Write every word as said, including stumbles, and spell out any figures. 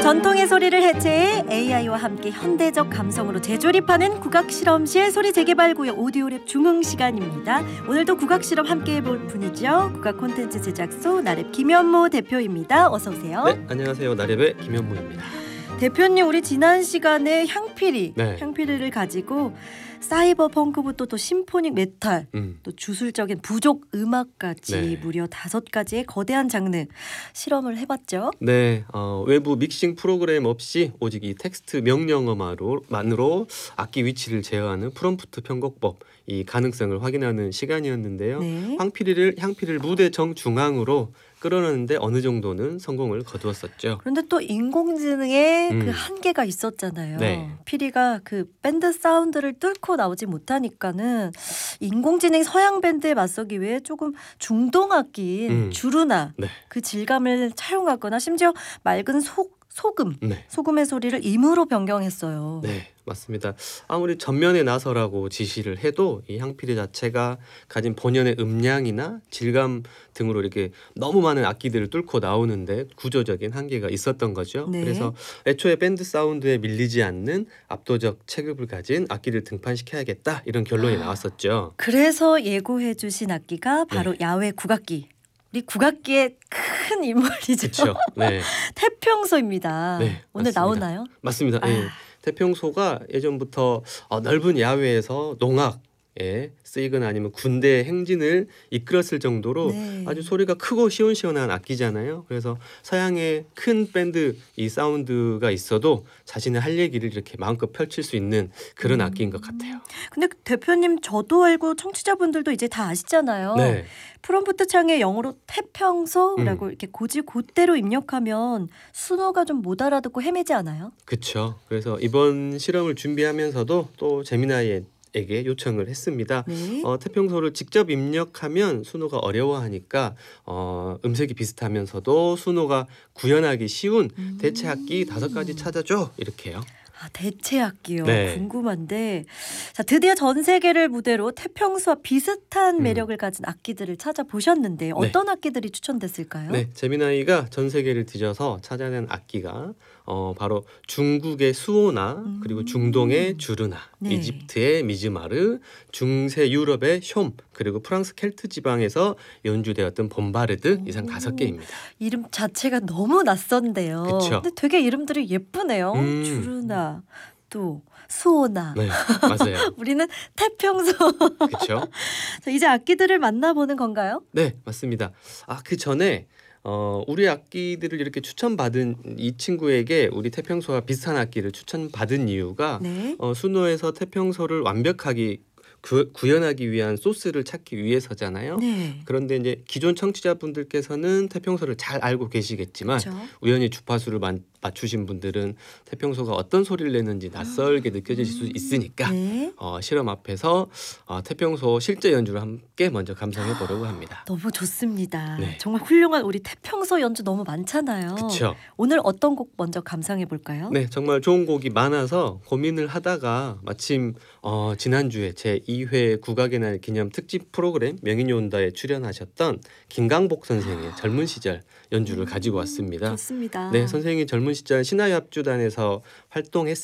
전통의 소리를 해체해 에이아이와 함께 현대적 감성으로 재조립하는 국악실험실 소리 재개발 구역 오디오랩 중흥 시간입니다. 오늘도 국악실험 함께 해볼 분이죠. 국악 콘텐츠 제작소 나랩 김현무 대표입니다. 어서 오세요. 네, 안녕하세요. 나랩의 김현무입니다. 대표님, 우리 지난 시간에 향피리, 네. 향피리를 가지고 사이버 펑크부터 또 심포닉 메탈, 음. 또 주술적인 부족 음악까지 네. 무려 다섯 가지의 거대한 장르 실험을 해봤죠. 네, 어, 외부 믹싱 프로그램 없이 오직 이 텍스트 명령어만으로 악기 위치를 제어하는 프롬프트 편곡법, 이 가능성을 확인하는 시간이었는데요. 네. 향피리를 향피리를 무대 정중앙으로 끌어내는데 어느 정도는 성공을 거두었었죠. 그런데 또 인공지능의 음. 그 한계가 있었잖아요. 네. 피리가 그 밴드 사운드를 뚫고 나오지 못하니까는 인공지능 서양 밴드에 맞서기 위해 조금 중동악기인 음. 주르나 네. 그 질감을 차용하거나 심지어 맑은 소, 소금, 네. 소금의 소리를 임으로 변경했어요. 네, 맞습니다. 아무리 전면에 나서라고 지시를 해도 이 향피리 자체가 가진 본연의 음량이나 질감 등으로 이렇게 너무 많은 악기들을 뚫고 나오는데 구조적인 한계가 있었던 거죠. 네. 그래서 애초에 밴드 사운드에 밀리지 않는 압도적 체급을 가진 악기를 등판시켜야겠다, 이런 결론이 나왔었죠. 그래서 예고해 주신 악기가 바로 네. 야외 국악기. 우리 국악기의 큰 인물이죠. 그렇죠. 네, 태평소입니다. 네, 오늘 맞습니다. 나오나요? 맞습니다. 아. 예. 태평소가 예전부터 어, 넓은 야외에서 농악에 쓰이거나 아니면 군대 행진을 이끌었을 정도로 네. 아주 소리가 크고 시원시원한 악기잖아요. 그래서 서양의 큰 밴드 이 사운드가 있어도 자신의 할 얘기를 이렇게 마음껏 펼칠 수 있는 그런 음. 악기인 것 같아요. 근데 대표님, 저도 알고 청취자분들도 이제 다 아시잖아요. 네, 프롬프트 창에 영어로 태평소라고 음. 이렇게 고지고대로 입력하면 순어가 좀 못 알아듣고 헤매지 않아요? 그렇죠. 그래서 이번 실험을 준비하면서도 또 재미나이에게 요청을 했습니다. 네. 어, 태평소를 직접 입력하면 순호가 어려워하니까 어, 음색이 비슷하면서도 순호가 구현하기 쉬운 음. 대체 악기 다섯 가지 찾아줘, 이렇게요. 아, 대체 악기요. 네. 궁금한데, 자, 드디어 전 세계를 무대로 태평소와 비슷한 음. 매력을 가진 악기들을 찾아보셨는데 어떤 악기들이 추천됐을까요? 네, 재미나이가 전 세계를 뒤져서 찾아낸 악기가 어, 바로 중국의 수오나, 음. 그리고 중동의 주르나, 네. 이집트의 미즈마르, 중세 유럽의 숑, 그리고 프랑스 켈트 지방에서 연주되었던 봄바르드, 이상 다섯 개입니다. 이름 자체가 너무 낯선데요. 그쵸. 근데 되게 이름들이 예쁘네요. 음. 주르나, 또 수오나. 네, 맞아요. 우리는 태평소. 그렇죠. 자, 이제 악기들을 만나보는 건가요? 네, 맞습니다. 아, 그 전에 어, 우리 악기들을 이렇게 추천받은 이 친구에게 우리 태평소와 비슷한 악기를 추천받은 이유가 네. 어, 수노에서 태평소를 완벽하게 구, 구현하기 위한 소스를 찾기 위해서잖아요. 네. 그런데 이제 기존 청취자분들께서는 태평소를 잘 알고 계시겠지만 그렇죠. 우연히 주파수를 만, 맞추신 분들은 태평소가 어떤 소리를 내는지 낯설게 느껴질 수 있으니까 네. 어, 실험 앞에서 어, 태평소 실제 연주를 함께 먼저 감상해 보려고 합니다. 너무 좋습니다. 네. 정말 훌륭한 우리 태평소 연주 너무 많잖아요. 그렇죠. 오늘 어떤 곡 먼저 감상해 볼까요? 네, 정말 좋은 곡이 많아서 고민을 하다가 마침 어, 지난주에 제이 회 국악의 날 기념 특집 프로그램 명인이 온다에 출연하셨던 김강복 선생의 젊은 시절 연주를 가지고 왔습니다. 좋습니다. 네, 선생이 젊은 시절 신화협주단에서 활동했을